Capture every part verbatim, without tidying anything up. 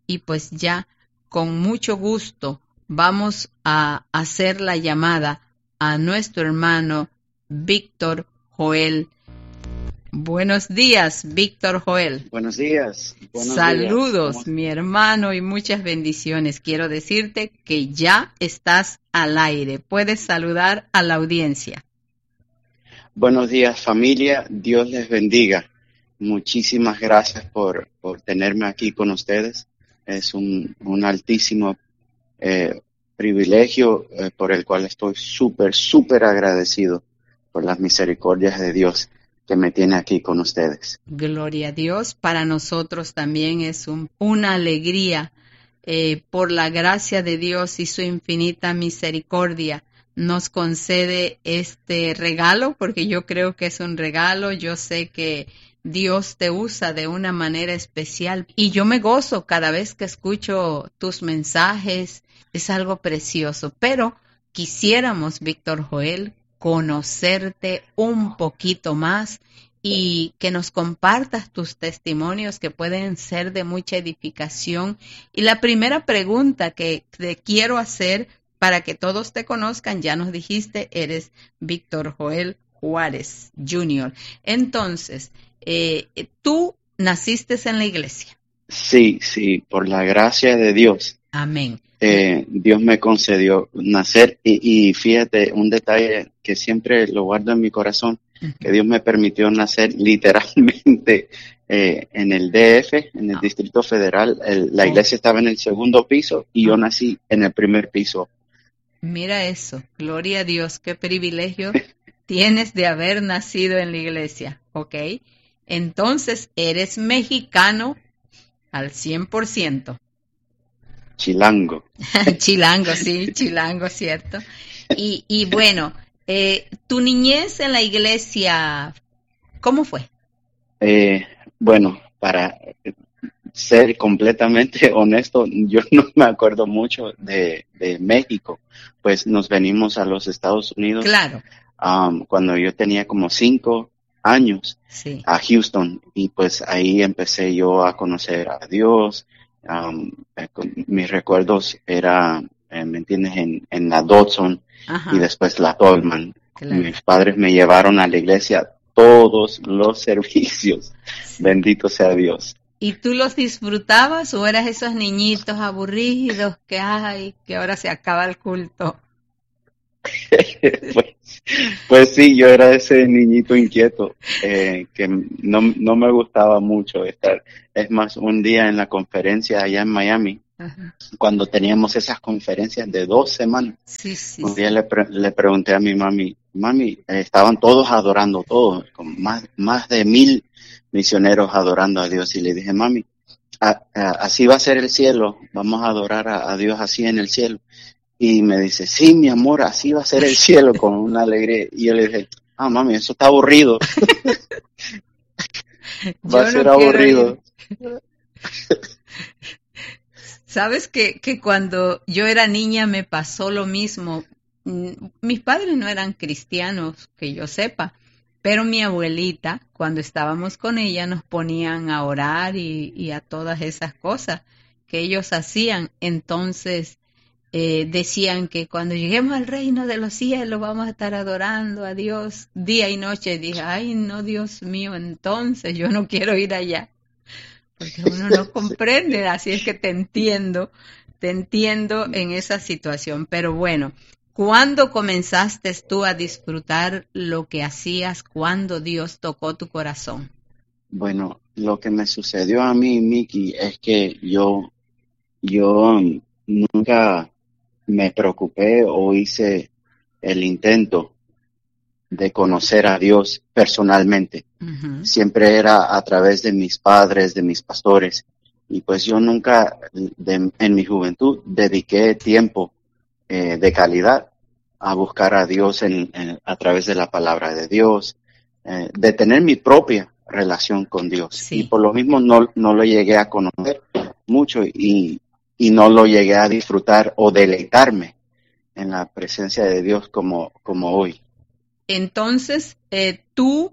y pues ya con mucho gusto vamos a hacer la llamada a nuestro hermano Víctor Joel. Buenos días, Víctor Joel. Buenos días. Buenos Saludos, días. mi hermano, y muchas bendiciones. Quiero decirte que ya estás al aire. Puedes saludar a la audiencia. Buenos días, familia. Dios les bendiga. Muchísimas gracias por, por tenerme aquí con ustedes. Es un, un altísimo eh, privilegio eh, por el cual estoy súper, súper agradecido por las misericordias de Dios que me tiene aquí con ustedes. Gloria a Dios. Para nosotros también es un, una alegría eh, por la gracia de Dios y su infinita misericordia. Nos concede este regalo, porque yo creo que es un regalo. Yo sé que Dios te usa de una manera especial y yo me gozo cada vez que escucho tus mensajes. Es algo precioso, pero quisiéramos, Víctor Joel, conocerte un poquito más y que nos compartas tus testimonios que pueden ser de mucha edificación. Y la primera pregunta que te quiero hacer para que todos te conozcan, ya nos dijiste, eres Víctor Joel Juárez junior Entonces, eh, ¿tú naciste en la iglesia? Sí, sí, por la gracia de Dios. Amén. Eh, Dios me concedió nacer y, y fíjate, un detalle que siempre lo guardo en mi corazón, uh-huh. que Dios me permitió nacer literalmente eh, en el D F, en el oh. Distrito Federal. El, la oh. iglesia estaba en el segundo piso y oh. yo nací en el primer piso. Mira eso, gloria a Dios, qué privilegio tienes de haber nacido en la iglesia, ¿ok? Entonces, eres mexicano al cien por ciento. Chilango. Chilango, sí, chilango, cierto. Y, y bueno, eh, tu niñez en la iglesia, ¿cómo fue? Eh, bueno, para ser completamente honesto, yo no me acuerdo mucho de, de México, pues nos venimos a los Estados Unidos. Claro. Um, cuando yo tenía como cinco años, sí. a Houston, y pues ahí empecé yo a conocer a Dios. Um, eh, mis recuerdos era, eh, ¿me entiendes?, en, en la Dodson Ajá. y después la Tolman. Claro. Mis padres me llevaron a la iglesia todos los servicios. Sí. Bendito sea Dios. ¿Y tú los disfrutabas o eras esos niñitos aburridos que ay, que ahora se acaba el culto? pues, pues sí, yo era ese niñito inquieto eh, que no, no me gustaba mucho estar. Es más, un día en la conferencia allá en Miami, Ajá. cuando teníamos esas conferencias de dos semanas, sí, sí, un sí. día le, pre- le pregunté a mi mami, mami, eh, estaban todos adorando, todos, con más, más de mil misioneros adorando a Dios, y le dije, mami, a, a, así va a ser el cielo, vamos a adorar a, a Dios así en el cielo. Y me dice, sí, mi amor, así va a ser el cielo, con una alegría. Y yo le dije, ah, mami, eso está aburrido. va a ser no aburrido. Sabes que, que cuando yo era niña me pasó lo mismo. Mis padres no eran cristianos, que yo sepa, pero mi abuelita, cuando estábamos con ella, nos ponían a orar y, y a todas esas cosas que ellos hacían. Entonces, Eh, decían que cuando lleguemos al reino de los cielos vamos a estar adorando a Dios día y noche. Y dije, ay no, Dios mío, entonces yo no quiero ir allá, porque uno no comprende, así es que te entiendo, te entiendo en esa situación. Pero bueno, ¿cuándo comenzaste tú a disfrutar lo que hacías? ¿Cuándo Dios tocó tu corazón? Bueno, lo que me sucedió a mí, Miki, es que yo, yo nunca me preocupé o hice el intento de conocer a Dios personalmente. Uh-huh. Siempre era a través de mis padres, de mis pastores. Y pues yo nunca, de, en mi juventud, dediqué tiempo eh, de calidad a buscar a Dios en, en, a través de la palabra de Dios, eh, de tener mi propia relación con Dios. Sí. Y por lo mismo no, no lo llegué a conocer mucho y y no lo llegué a disfrutar o deleitarme en la presencia de Dios como, como hoy. Entonces, eh, tú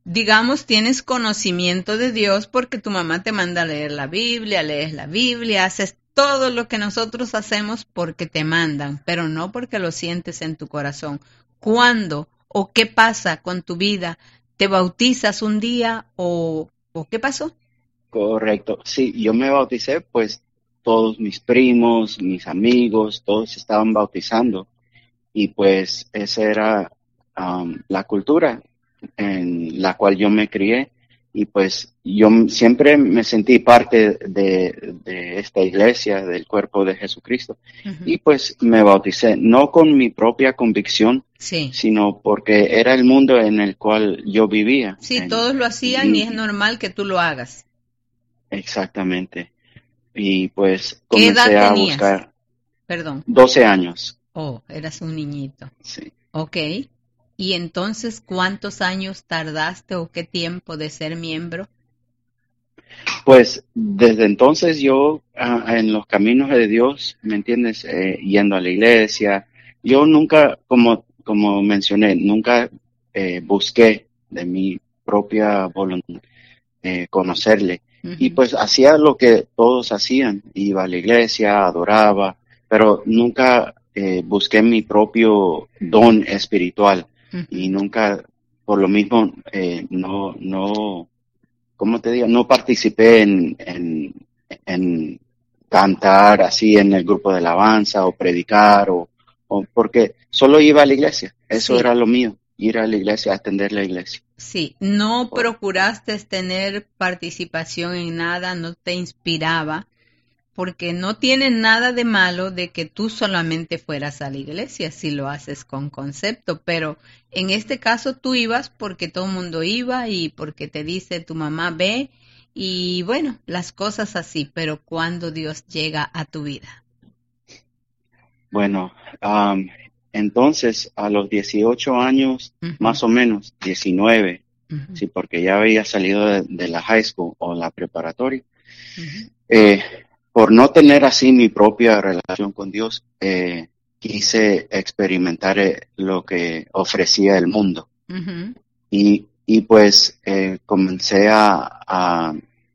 digamos, tienes conocimiento de Dios porque tu mamá te manda a leer la Biblia, lees la Biblia, haces todo lo que nosotros hacemos porque te mandan, pero no porque lo sientes en tu corazón. ¿Cuándo o qué pasa con tu vida? ¿Te bautizas un día o, o qué pasó? Correcto. Sí, yo me bauticé, pues todos mis primos, mis amigos, todos se estaban bautizando y pues esa era um, la cultura en la cual yo me crié y pues yo m- siempre me sentí parte de, de esta iglesia, del cuerpo de Jesucristo Ujú. y pues me bauticé, no con mi propia convicción, Sí, sino porque era el mundo en el cual yo vivía. sí, En- todos lo hacían y es y normal que tú lo hagas. exactamente. Y pues ¿Qué edad comencé a tenías? buscar Perdón. doce años, Oh, eras un niñito. sí. Ok. ¿Y entonces cuántos años tardaste o qué tiempo de ser miembro? Pues desde entonces yo ah, en los caminos de Dios, ¿me entiendes? Eh, yendo a la iglesia, yo nunca, como, como mencioné, nunca eh, busqué de mi propia voluntad eh, conocerle. Y Ujú, pues hacía lo que todos hacían, iba a la iglesia, adoraba, pero nunca eh, busqué mi propio don espiritual ujú. y nunca, por lo mismo, eh, no, no, ¿cómo te digo? No participé en, en, en cantar así en el grupo de alabanza o predicar o, o porque solo iba a la iglesia, eso Sí, era lo mío, ir a la iglesia, atender la iglesia. sí. No procuraste tener participación en nada, no te inspiraba, porque no tiene nada de malo de que tú solamente fueras a la iglesia si lo haces con concepto, pero en este caso tú ibas porque todo el mundo iba y porque te dice tu mamá ve y bueno, las cosas así, pero cuando Dios llega a tu vida. Bueno, am, entonces a los dieciocho años, Ujú, más o menos, diecinueve, ujú, sí, porque ya había salido de, de la high school o la preparatoria, ujú, eh, por no tener así mi propia relación con Dios, eh, quise experimentar eh, lo que ofrecía el mundo. ujú. Y, y pues eh, comencé a, a,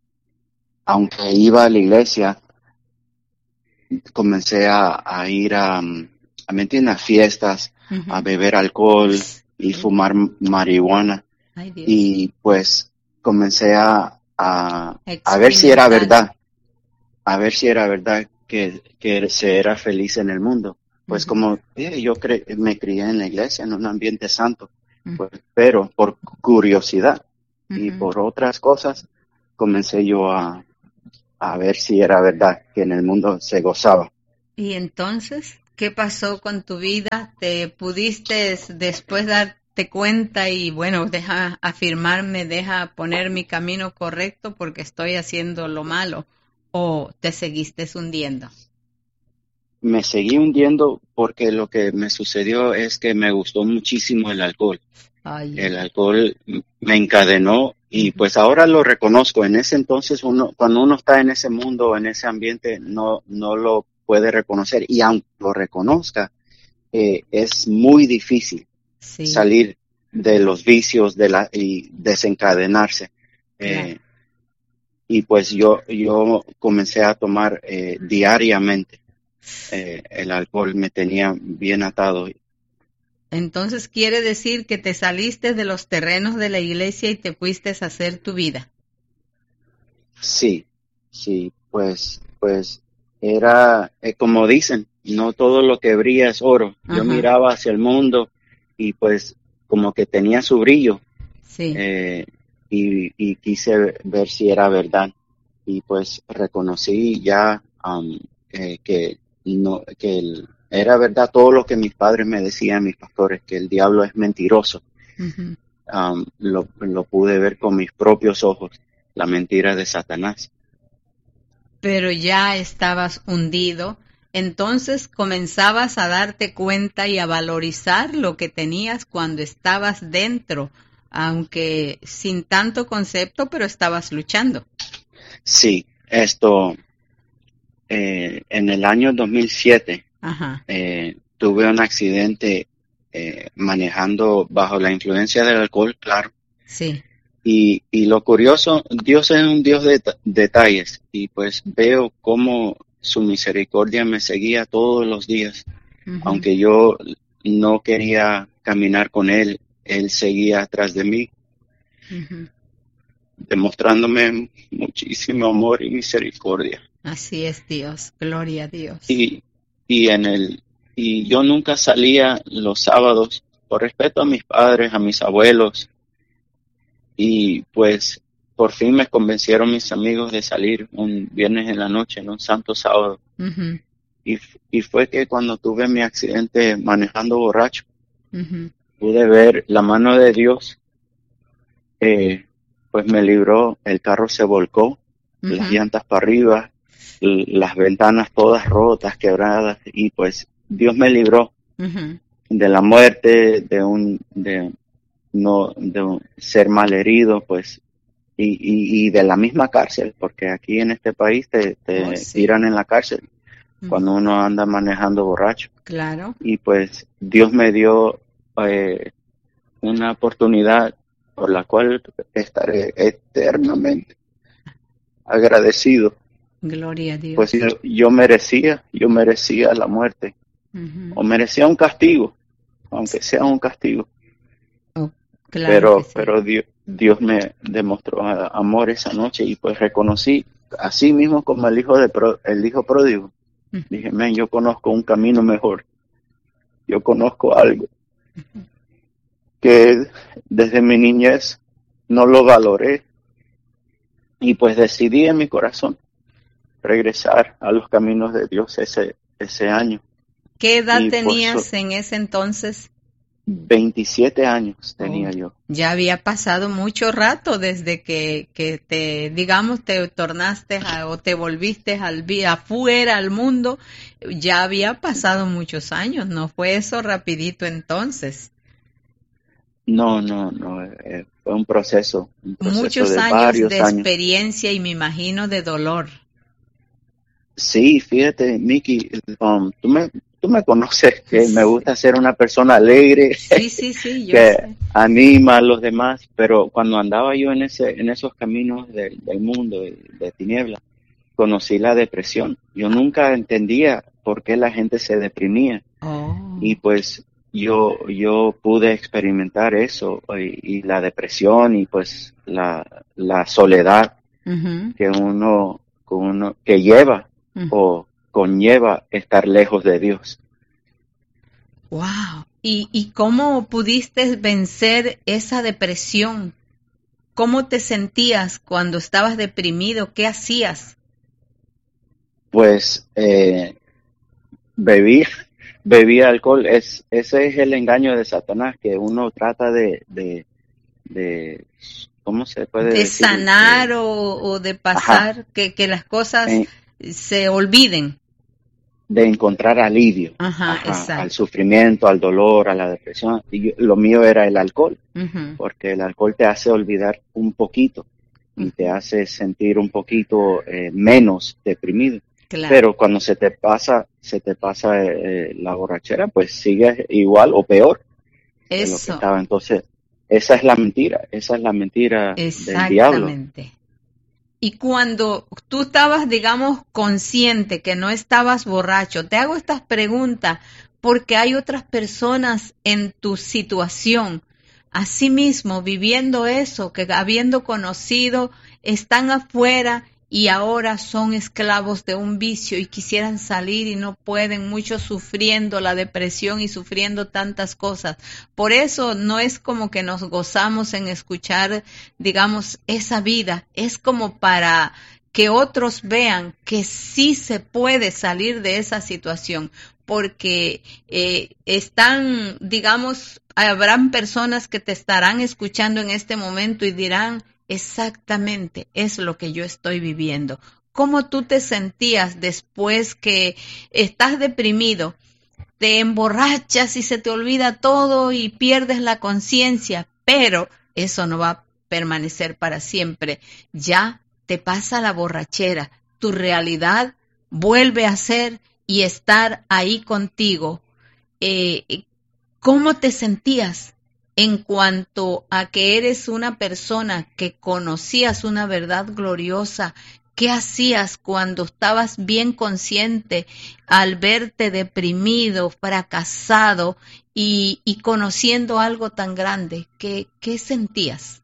aunque iba a la iglesia, comencé a, a ir a, mm, a, ¿me entiendes? A fiestas, a Ujú. beber alcohol y Sí. fumar marihuana. Ay, Dios. Y pues comencé a, a, a ver si era Experimentar. verdad, a ver si era verdad que, que se era feliz en el mundo. Pues Ujú, como eh, yo cre me crié en la iglesia, en un ambiente santo, ujú, pues, pero por curiosidad y ujú. por otras cosas, comencé yo a, a ver si era verdad que en el mundo se gozaba. Y entonces, ¿qué pasó con tu vida? ¿Te pudiste después darte cuenta y bueno, deja afirmarme, deja poner mi camino correcto porque estoy haciendo lo malo? ¿O te seguiste hundiendo? Me seguí hundiendo porque lo que me sucedió es que me gustó muchísimo el alcohol. Ay, El ay, alcohol m- me encadenó ay. y Ujú. pues ahora lo reconozco. En ese entonces uno, cuando uno está en ese mundo, en ese ambiente, no, no lo puede reconocer y aunque lo reconozca, eh, es muy difícil Sí, salir de los vicios de la, y desencadenarse. claro. Eh, y pues yo, yo comencé a tomar eh, diariamente. Eh, el alcohol me tenía bien atado. Entonces quiere decir que te saliste de los terrenos de la iglesia y te fuiste a hacer tu vida. Sí, sí, pues, pues era eh, como dicen, no todo lo que brilla es oro. Yo Ajá, miraba hacia el mundo y pues como que tenía su brillo sí. eh, y, y quise ver si era verdad y pues reconocí ya um, eh, que no que el- era verdad todo lo que mis padres me decían, mis pastores, que el diablo es mentiroso. Ujú. Um, lo, lo pude ver con mis propios ojos, la mentira de Satanás. Pero ya estabas hundido, entonces comenzabas a darte cuenta y a valorizar lo que tenías cuando estabas dentro, aunque sin tanto concepto, pero estabas luchando. Sí, esto, eh, en el año dos mil siete Ajá, eh, tuve un accidente eh, manejando bajo la influencia del alcohol, claro, sí. Y, y lo curioso, Dios es un Dios de ta- detalles y pues veo cómo su misericordia me seguía todos los días, Ujú, aunque yo no quería caminar con Él, Él seguía atrás de mí, ujú. demostrándome muchísimo amor y misericordia. Así es Dios, gloria a Dios. Y, y en el, y yo nunca salía los sábados por respeto a mis padres, a mis abuelos, y pues por fin me convencieron mis amigos de salir un viernes en la noche, en un santo sábado. Ujú, Y, f- y fue que cuando tuve mi accidente manejando borracho, ujú, pude ver la mano de Dios, eh, pues me libró, el carro se volcó, las ujú, llantas para arriba, l- las ventanas todas rotas, quebradas, y pues Dios me libró ujú. de la muerte, de un, de no, de un- ser malherido, pues, y, y, y de la misma cárcel, porque aquí en este país te, Oh, te sí. tiran en la cárcel Ujú, cuando uno anda manejando borracho. claro. Y pues Dios me dio eh, una oportunidad por la cual estaré eternamente agradecido. Gloria a Pues Dios. yo, yo merecía, yo merecía la muerte, Ujú. o merecía un castigo, aunque sea un castigo, Oh, claro que pero, sí. pero Dios, Dios me demostró a- amor esa noche y pues reconocí, así mismo como el hijo de pro- el hijo pródigo, Ujú, dije, men, yo conozco un camino mejor, yo conozco algo que desde mi niñez no lo valoré y pues decidí en mi corazón regresar a los caminos de Dios ese, ese año. ¿qué edad Y por eso tenías en ese entonces? veintisiete años Oh, tenía yo. ya había pasado mucho rato desde que, que te, digamos, te tornaste a- o te volviste al vi- afuera al mundo. Ya había pasado muchos años, no fue eso rapidito entonces. No, no, no, eh, fue un proceso, un proceso Muchos de años de varios años. experiencia y me imagino de dolor. Sí, fíjate, Miki, um, tú me, tú me conoces que me Sí, gusta ser una persona alegre, sí, sí, sí, yo que sé. anima a los demás, pero cuando andaba yo en ese, en esos caminos del, del mundo de, de tinieblas, conocí la depresión. Yo Ah, nunca entendía por qué la gente se deprimía y oh, pues yo, yo pude experimentar eso y, y la depresión y pues la, la soledad ujú, que uno, que uno, que lleva ujú. o conlleva estar lejos de Dios. Wow. ¿Y, y cómo pudiste vencer esa depresión? ¿Cómo te sentías cuando estabas deprimido? ¿Qué hacías? Pues eh, bebí, bebí alcohol, es, ese es el engaño de Satanás, que uno trata de, de, de ¿cómo se puede ¿De decir? sanar Eh, o, o de ajá, pasar que, que las cosas en- se olviden? de encontrar alivio, Ajá, ajá, al exacto. sufrimiento, al dolor, a la depresión. Y yo- lo mío era el alcohol, Ujú, porque el alcohol te hace olvidar un poquito y te ujú, hace sentir un poquito eh, menos deprimido. claro. Pero cuando se te pasa, se te pasa eh, la borrachera, pues sigues igual o peor de lo que Eso, estaba. Entonces, esa es la mentira, esa es la mentira del diablo. exactamente. Y cuando tú estabas, digamos, consciente que no estabas borracho, te hago estas preguntas porque hay otras personas en tu situación, asimismo, viviendo eso, que habiendo conocido, están afuera y ahora son esclavos de un vicio y quisieran salir y no pueden, muchos sufriendo la depresión y sufriendo tantas cosas. Por eso no es como que nos gozamos en escuchar, digamos, esa vida, es como para que otros vean que sí se puede salir de esa situación, porque eh, están, digamos, habrán personas que te estarán escuchando en este momento y dirán, exactamente, es lo que yo estoy viviendo. ¿Cómo tú te sentías después que estás deprimido, te emborrachas y se te olvida todo y pierdes la conciencia? Pero eso no va a permanecer para siempre. Ya te pasa la borrachera, tu realidad vuelve a ser y estar ahí contigo. Eh, ¿Cómo te sentías? en cuanto a que eres una persona que conocías una verdad gloriosa. ¿Qué hacías cuando estabas bien consciente al verte deprimido, fracasado y, y conociendo algo tan grande? ¿Qué, qué sentías?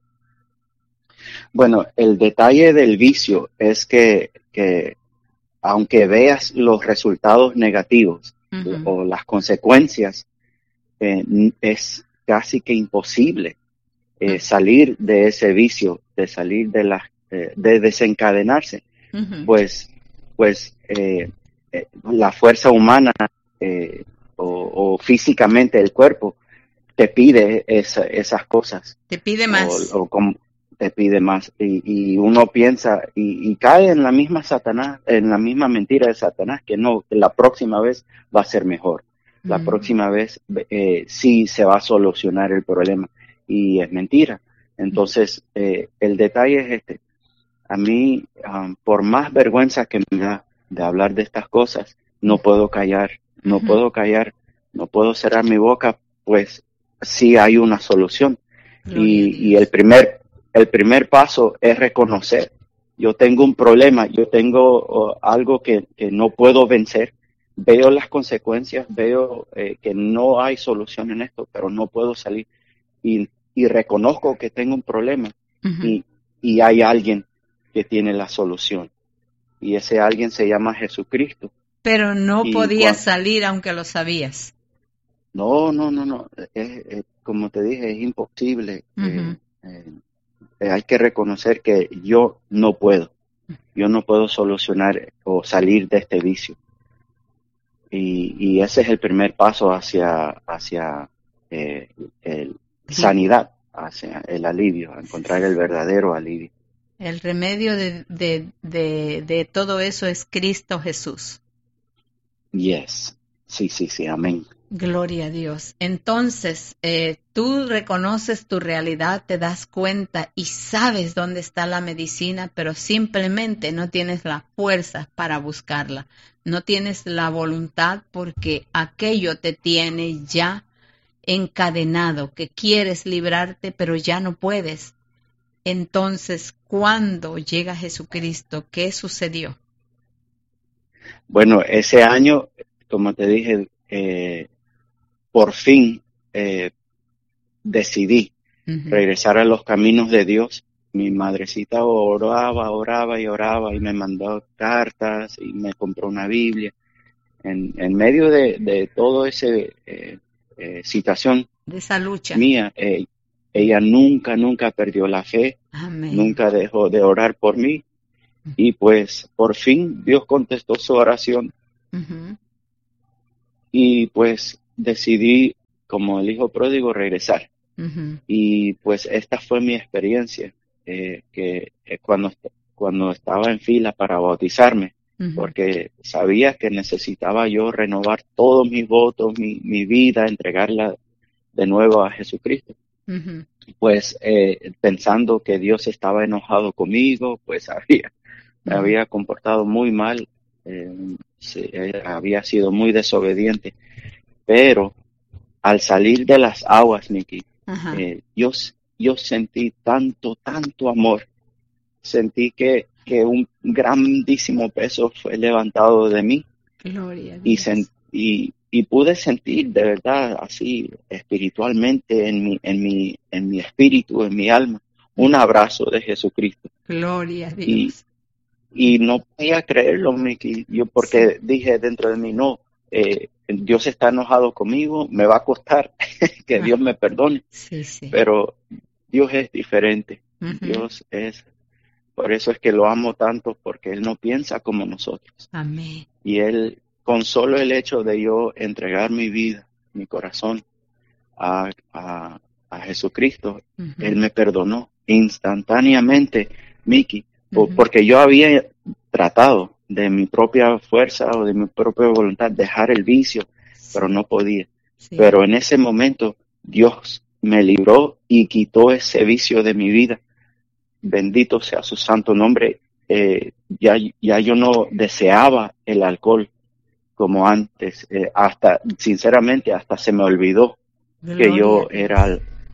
Bueno, el detalle del vicio es que, que aunque veas los resultados negativos Uh-huh. o las consecuencias, eh, es casi que imposible eh, salir de ese vicio, de salir de la, eh, de desencadenarse, Uh-huh. pues, pues eh, eh, la fuerza humana eh, o, o físicamente el cuerpo te pide esa, esas cosas. Te pide O, más. o como te pide más y, y uno piensa y, y cae en la misma Satanás, en la misma mentira de Satanás, que no, que la próxima vez va a ser mejor, la Mm. próxima vez eh, sí se va a solucionar el problema, y es mentira. Entonces eh, el detalle es este: a mí um, por más vergüenza que me da de hablar de estas cosas, no puedo callar, no Ujú. puedo callar, no puedo cerrar mi boca, pues sí hay una solución. Gloria a Y, y Dios. el primer el primer paso es reconocer: yo tengo un problema, yo tengo uh, algo que, que no puedo vencer, veo las consecuencias, veo eh, que no hay solución en esto, pero no puedo salir, y, y reconozco que tengo un problema, Ujú. y, y hay alguien que tiene la solución, y ese alguien se llama Jesucristo. Pero no Y podías cua- salir aunque lo sabías. no, no, no, no, es, es- como te dije, es imposible. eh, Ujú. eh, Eh, hay que reconocer que yo no puedo, yo no puedo solucionar o salir de este vicio. Y, y ese es el primer paso hacia, hacia eh, el sanidad, hacia el alivio, a encontrar el verdadero alivio. El remedio de, de, de, de todo eso es Cristo Jesús. Yes, sí, sí, sí, amén. Gloria a Dios. Entonces, eh, tú reconoces tu realidad, te das cuenta y sabes dónde está la medicina, pero simplemente no tienes la fuerza para buscarla. No tienes la voluntad porque aquello te tiene ya encadenado, que quieres librarte, pero ya no puedes. Entonces, ¿cuándo llega Jesucristo? ¿Qué sucedió? Bueno, ese año, como te dije, eh, por fin eh, decidí Ujú. regresar a los caminos de Dios. Mi madrecita oraba, oraba y oraba y me mandó cartas y me compró una Biblia. En, en medio de, de todo ese eh, eh, situación De esa lucha. mía, eh, ella nunca, nunca perdió la fe, Amén. nunca dejó de orar por mí, y pues por fin Dios contestó su oración, Ujú. y pues decidí, como el hijo pródigo, regresar. Ujú. Y pues esta fue mi experiencia, eh, que eh, cuando, cuando estaba en fila para bautizarme, Ujú. porque sabía que necesitaba yo renovar todos mis votos, mi, mi vida, entregarla de nuevo a Jesucristo. Ujú. Pues eh, pensando que Dios estaba enojado conmigo, pues había, me Ujú. había comportado muy mal, eh, se- eh, había sido muy desobediente, pero al salir de las aguas, Nikki, Ajá. eh, yo, yo sentí tanto, tanto amor, sentí que, que un grandísimo peso fue levantado de mí, Gloria a y, sen- Dios. y, y pude sentir de verdad así espiritualmente en mi, en mi, en mi espíritu, en mi alma, un abrazo de Jesucristo. Gloria a Y, Dios. y no podía creerlo, Mickey, yo Sí, porque dije dentro de mí: no, eh, Dios está enojado conmigo, me va a costar que ah, Dios me perdone, sí, sí. pero Dios es diferente. Ujú. Dios es, por eso es que lo amo tanto, porque Él no piensa como nosotros. Amén. Y Él, con solo el hecho de yo entregar mi vida, mi corazón a, a, a Jesucristo, Él Ujú. me perdonó instantáneamente, Miki, po- Ujú. porque yo había tratado de mi propia fuerza o de mi propia voluntad dejar el vicio, pero Sí, no podía. sí. Pero en ese momento Dios me libró y quitó ese vicio de mi vida. Bendito sea su santo nombre. Eh, ya, ya yo no deseaba el alcohol como antes, eh, hasta, sinceramente, hasta se me olvidó que Gloria a yo era, Dios.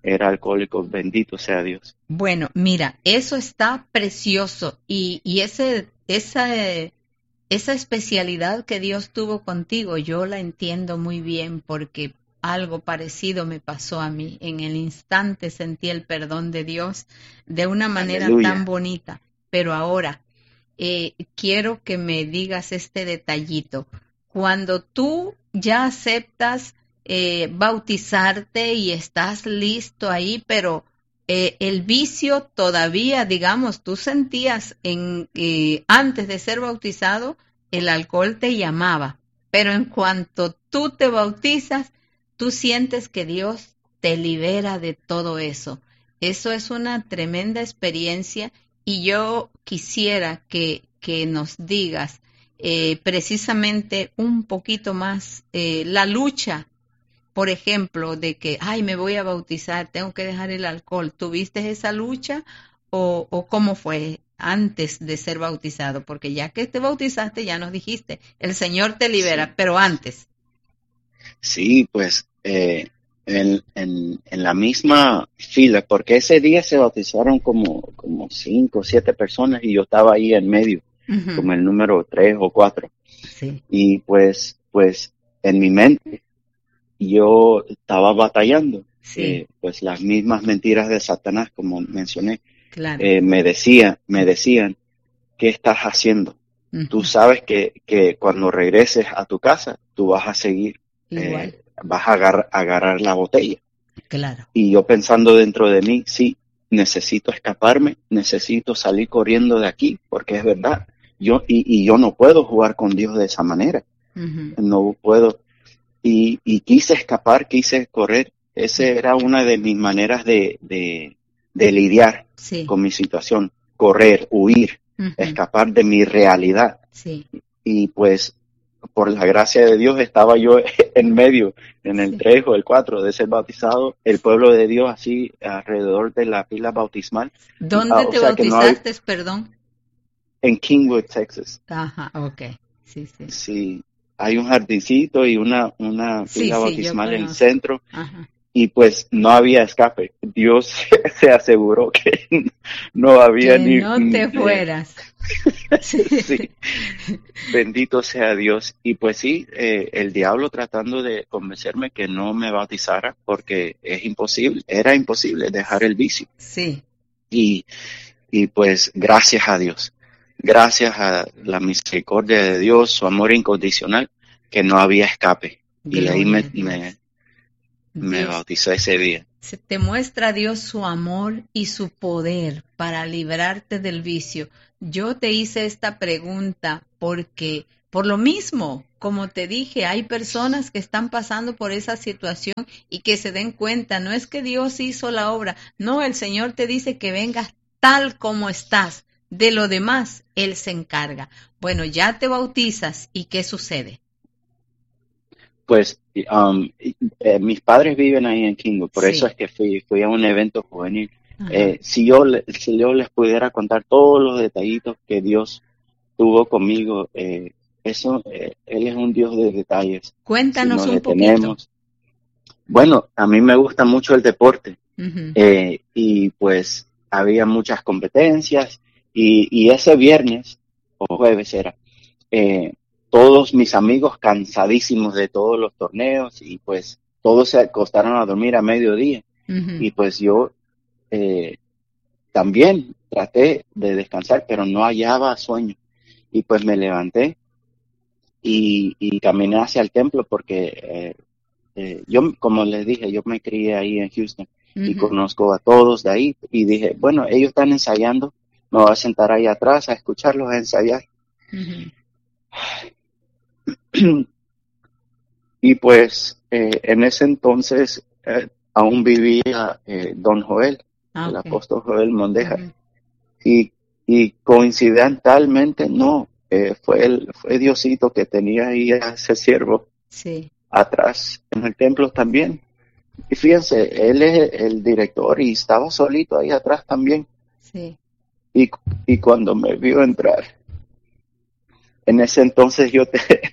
era alcohólico, bendito sea Dios. Bueno, mira, eso está precioso y, y ese, esa, eh, esa especialidad que Dios tuvo contigo, yo la entiendo muy bien porque algo parecido me pasó a mí. En el instante sentí el perdón de Dios de una manera tan Aleluya. bonita, pero ahora eh, quiero que me digas este detallito. Cuando tú ya aceptas eh, bautizarte y estás listo ahí, pero eh, el vicio todavía, digamos, tú sentías en eh, antes de ser bautizado, el alcohol te llamaba, pero en cuanto tú te bautizas, tú sientes que Dios te libera de todo eso. Eso es una tremenda experiencia y yo quisiera que, que nos digas eh, precisamente un poquito más eh, la lucha, por ejemplo, de que, ay, me voy a bautizar, tengo que dejar el alcohol. ¿Tuviste esa lucha o, o cómo fue antes de ser bautizado? Porque ya que te bautizaste, ya nos dijiste, el Señor te libera, Sí, pero antes. sí, pues eh, en, en, en la misma fila, porque ese día se bautizaron como, como cinco o siete personas y yo estaba ahí en medio, Ujú. como el número tres o cuatro. Sí, Y pues, pues en mi mente yo estaba batallando, sí, eh, pues las mismas mentiras de Satanás, como mencioné, claro. eh, me decían, me decían, ¿qué estás haciendo? Tú Ujú. sabes que, que cuando regreses a tu casa, tú vas a seguir, Igual, eh, vas a agar- agarrar la botella. claro. Y yo pensando dentro de mí, sí, necesito escaparme, necesito salir corriendo de aquí, porque es verdad. Yo, y, y yo no puedo jugar con Dios de esa manera. Ujú. No puedo. Y, y quise escapar, quise correr. Esa era una de mis maneras de, de, de lidiar Sí, con mi situación. Correr, huir, ujú. escapar de mi realidad. Sí, Y pues, por la gracia de Dios, estaba yo en medio, en el sí. tres o el cuatro de ser bautizado, el pueblo de Dios así alrededor de la pila bautismal. Ah, ¿Dónde o te sea que no hay, bautizaste, perdón? en Kingwood, Texas. Ajá, ok. Sí, sí. Sí, hay un jardincito y una, una Sí, pila sí, yo bautismal en el conozco. centro Ajá. y pues no había escape. Dios se aseguró que no había Que ni... no mm, te eh, fueras. Sí. sí, bendito sea Dios. Y pues sí, eh, el diablo tratando de convencerme que no me bautizara porque es imposible, era imposible dejar el vicio. Sí, Y, y pues gracias a Dios, gracias a la misericordia de Dios, su amor incondicional, que no había escape. Y ahí gloria me, a me, Dios. me Dios, bautizó ese día. se te muestra a Dios su amor y su poder para librarte del vicio. Yo te hice esta pregunta porque, por lo mismo, como te dije, hay personas que están pasando por esa situación y que se den cuenta, no es que Dios hizo la obra, no, el Señor te dice que vengas tal como estás. De lo demás, Él se encarga. Bueno, ya te bautizas y ¿qué sucede? Pues um, eh, mis padres viven ahí en Kingo, por eso Sí, es que fui, fui a un evento juvenil. ajá. Eh, si yo le- si yo les pudiera contar todos los detallitos que Dios tuvo conmigo, eh, eso, eh, Él es un Dios de detalles. Si Cuéntanos nos un poquito. detenemos, bueno, a mí me gusta mucho el deporte Ujú. eh, y pues había muchas competencias y, y ese viernes o jueves era eh, todos mis amigos cansadísimos de todos los torneos y pues todos se acostaron a dormir a mediodía Ujú. y pues yo eh, también traté de descansar pero no hallaba sueño y pues me levanté y, y caminé hacia el templo porque eh, eh, yo, como les dije, yo me crié ahí en Houston y Ujú. conozco a todos de ahí y dije, bueno, ellos están ensayando, me voy a sentar ahí atrás a escucharlos ensayar. Ujú. Y pues eh, en ese entonces eh, aún vivía eh, Don Joel, Ah, el ok. apóstol Joel Mondejar. Ujú. Y, y coincidentalmente no, eh, fue, el, fue Diosito que tenía ahí a ese siervo Sí, atrás en el templo también. Y fíjense, él es el director y estaba solito ahí atrás también. sí. Y, y cuando me vio entrar, en ese entonces yo te,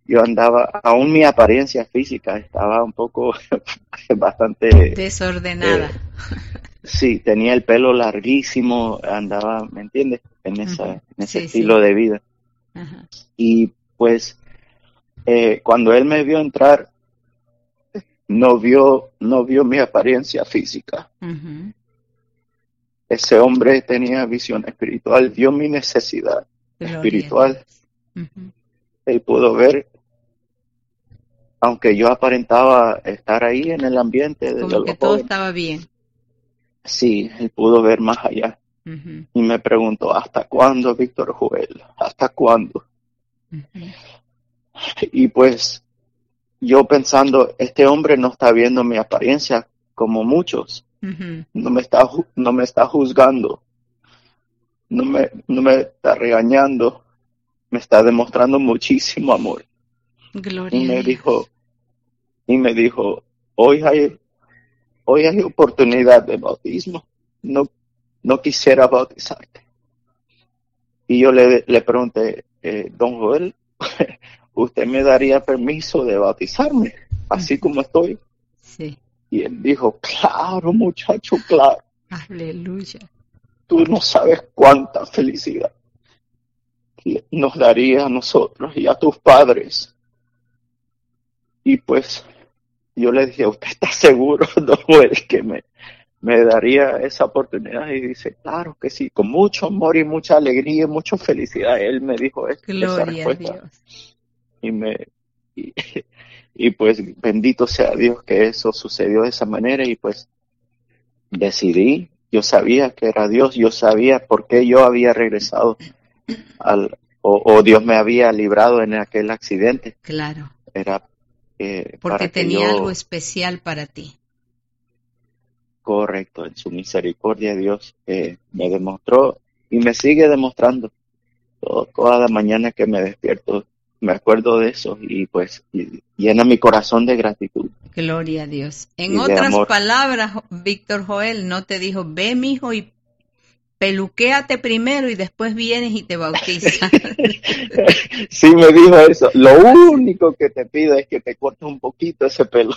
yo andaba, aún mi apariencia física estaba un poco bastante desordenada. Eh, sí, tenía el pelo larguísimo, andaba, ¿me entiendes? En, esa, Uh-huh. en ese Sí, estilo sí. de vida. Uh-huh. Y pues eh, cuando él me vio entrar, no vio, no vio mi apariencia física. Uh-huh. Ese hombre tenía visión espiritual, vio mi necesidad Gloria espiritual. Uh-huh. Él pudo ver, aunque yo aparentaba estar ahí en el ambiente de como los que todo jóvenes. estaba bien. Sí, él pudo ver más allá. Uh-huh. Y me preguntó, ¿hasta cuándo, Víctor Joel? ¿Hasta cuándo? Uh-huh. Y pues yo pensando, este hombre no está viendo mi apariencia como muchos. Uh-huh. No me está, no me está juzgando. No me, no me está regañando. Me está demostrando muchísimo amor. Gloria Y me a Dios. dijo, y me dijo, hoy hay, hoy hay oportunidad de bautismo. No, no quisiera bautizarte. Y yo le, le pregunté, eh, don Joel, ¿usted me daría permiso de bautizarme, así como estoy? Sí. Y él dijo, claro, muchacho, claro. Aleluya. Tú no sabes cuánta felicidad nos daría a nosotros y a tus padres. Y pues yo le dije, ¿usted está seguro, don Joel, que me, me daría esa oportunidad? Y dice, claro que sí, con mucho amor y mucha alegría y mucha felicidad. Él me dijo es, esa Gloria a respuesta. Dios. Y me y, y pues bendito sea Dios que eso sucedió de esa manera. Y pues decidí, yo sabía que era Dios, yo sabía por qué yo había regresado al o, o Dios me había librado en aquel accidente. Claro. Era eh, porque para que tenía yo, algo especial para ti. Correcto, en su misericordia Dios eh, me demostró y me sigue demostrando. Todo, toda la mañana que me despierto me acuerdo de eso y pues y, llena mi corazón de gratitud. Gloria a Dios. En Y de otras amor. palabras, Víctor Joel no te dijo, ve mijo y peluquéate primero y después vienes y te bautizas. Sí me dijo eso. Lo único que te pido es que te cortes un poquito ese pelo.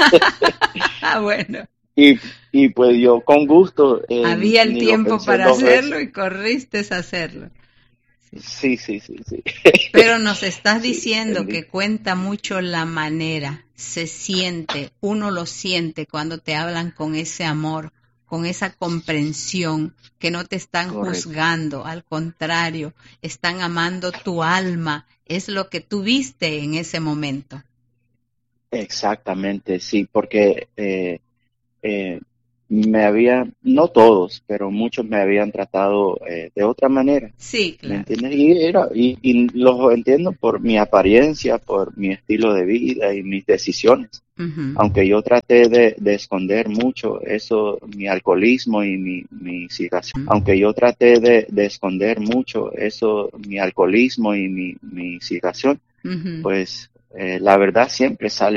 Ah, bueno. Y, y pues yo con gusto. Eh, Había el ni tiempo lo pensé para dos hacerlo veces. y corriste a hacerlo. Sí, sí, sí, sí. Pero nos estás Sí, diciendo bendito. que cuenta mucho la manera, se siente, uno lo siente cuando te hablan con ese amor, con esa comprensión, que no te están Correcto. juzgando, al contrario, están amando tu alma, es lo que tú viste en ese momento. Exactamente, sí, porque eh, eh, me habían, no todos, pero muchos me habían tratado eh, de otra manera. Sí, ¿Me claro. entiendes? Y, era, y, y los entiendo por mi apariencia, por mi estilo de vida y mis decisiones. Uh-huh. Aunque yo traté de, de esconder mucho eso, mi alcoholismo y mi, mi cigación. Uh-huh. Aunque yo traté de, de esconder mucho eso, mi alcoholismo y mi, mi cigación, uh-huh. Pues eh, la verdad siempre sale